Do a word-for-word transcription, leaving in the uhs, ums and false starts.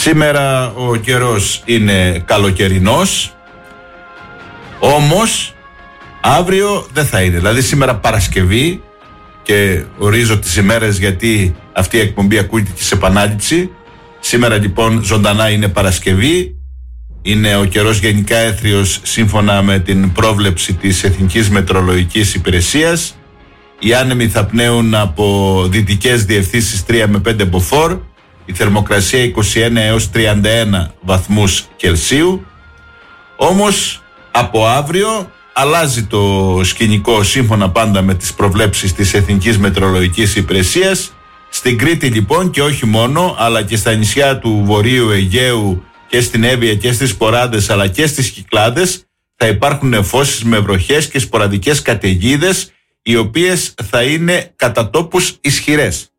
Σήμερα ο καιρός είναι καλοκαιρινός, όμως αύριο δεν θα είναι. Δηλαδή σήμερα Παρασκευή, και ορίζω τις ημέρες γιατί αυτή η εκπομπή ακούγεται και σε επανάληψη. Σήμερα λοιπόν ζωντανά είναι Παρασκευή. Είναι ο καιρός γενικά έθριος σύμφωνα με την πρόβλεψη της Εθνικής Μετεωρολογικής Υπηρεσίας. Οι άνεμοι θα πνέουν από δυτικές διευθύνσεις τρία με πέντε μποφόρ. Η θερμοκρασία είκοσι ένα έως τριάντα ένα βαθμούς Κελσίου. Όμως από αύριο αλλάζει το σκηνικό σύμφωνα πάντα με τις προβλέψεις της Εθνικής Μετεωρολογικής Υπηρεσίας. Στην Κρήτη λοιπόν, και όχι μόνο, αλλά και στα νησιά του Βορείου Αιγαίου και στην Εύβοια και στις Σποράδες αλλά και στις Κυκλάδες θα υπάρχουν νεφώσεις με βροχές και σποραδικές καταιγίδες, οι οποίες θα είναι κατά τόπους ισχυρές.